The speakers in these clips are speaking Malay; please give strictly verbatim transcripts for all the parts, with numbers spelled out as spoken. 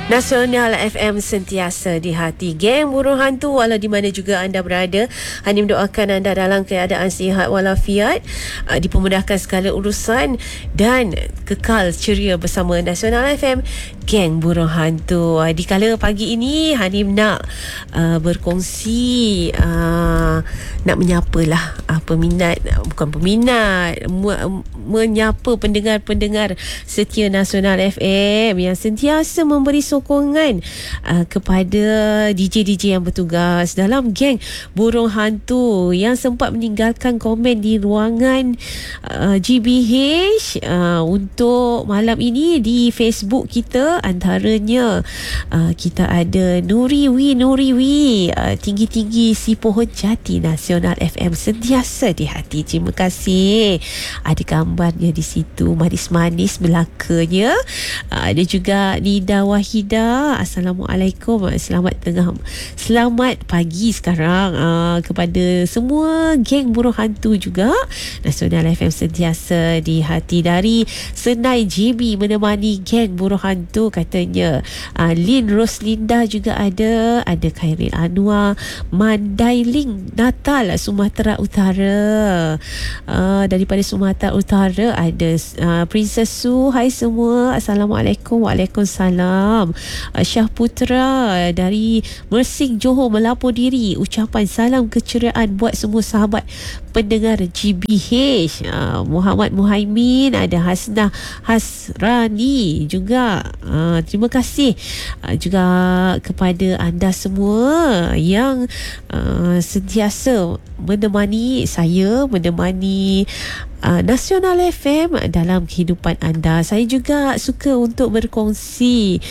Nasional F M sentiasa di hati. Geng Burung Hantu, walau di mana juga anda berada, Hanim doakan anda dalam keadaan sihat walafiat, uh, dipermudahkan segala urusan dan kekal ceria bersama Nasional F M, Geng Burung Hantu. Uh, di kala pagi ini Hanim nak uh, berkongsi, uh, nak menyapalah uh, peminat, bukan peminat, me- menyapa pendengar-pendengar setia Nasional F M yang sentiasa memberi sokongan uh, kepada D J-D J yang bertugas dalam Geng Burung Hantu yang sempat meninggalkan komen di ruangan uh, G B H uh, untuk malam ini di Facebook kita. Antaranya uh, kita ada Nuriwi Nuriwi, uh, tinggi-tinggi si pohon jati, Nasional F M sentiasa di hati. Terima kasih. Ada gambarnya di situ, manis-manis belakanya. Uh, ada juga Nida Wahida. Assalamualaikum, selamat tengah selamat pagi sekarang uh, kepada semua Geng Burung Hantu juga. Nasional F M sentiasa di hati. Dari Senai J B menemani Geng Burung Hantu katanya. uh, Lin Roslinda juga ada. Ada Khairil Anwar Mandailing, Natal, Sumatera Utara. uh, daripada Sumatera Utara ada uh, Princess Su. Hai semua, Assalamualaikum. Waalaikumsalam. uh, Syah Putra dari Mersing, Johor melapor diri. Ucapan salam keceriaan buat semua sahabat pendengar G B H. uh, Muhammad Muhaimin, ada Hasnah Hasrani juga. uh, Terima kasih uh, juga kepada anda semua yang uh, sentiasa menemani saya, menemani uh, Nasional F M dalam kehidupan anda. Saya juga suka untuk berkongsi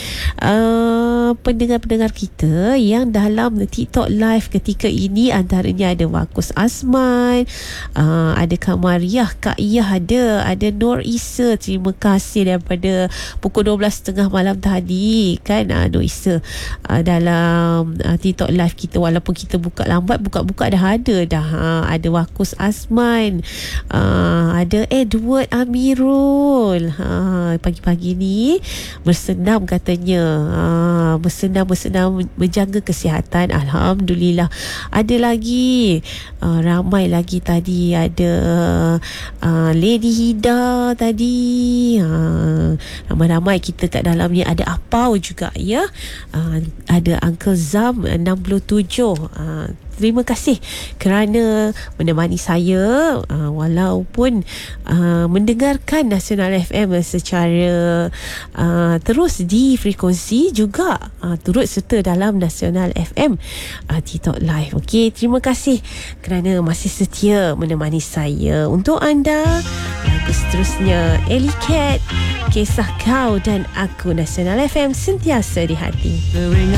uh, pendengar-pendengar kita yang dalam TikTok live ketika ini. Antaranya ada Wakus Azman, uh, ada Kak Mariah, Kak Iyah ada, ada Nur Isa. Terima kasih daripada pukul dua belas tiga puluh malam tadi kan, uh, Nur Isa uh, dalam uh, TikTok live kita. Walaupun kita buka lambat, buka-buka dah ada dah. Ha, ada Wakus Azman, uh, ada Edward Amirul. Ha, pagi-pagi ni bersenam katanya. Ha, bersenam-bersenam menjaga kesihatan. Alhamdulillah. Ada lagi uh, ramai lagi tadi. Ada uh, Lady Hida tadi. Uh, ramai-ramai kita kat dalam ni. Ada Apau juga ya. Uh, ada Uncle Zam enam puluh tujuh. Uh, Terima kasih kerana menemani saya uh, walaupun uh, mendengarkan Nasional F M secara uh, terus di frekuensi, juga uh, turut serta dalam Nasional F M uh, TikTok Live. Okey, terima kasih kerana masih setia menemani saya. Untuk anda, lagu seterusnya Ellie Cat, Kisah Kau dan Aku. Nasional F M sentiasa di hati.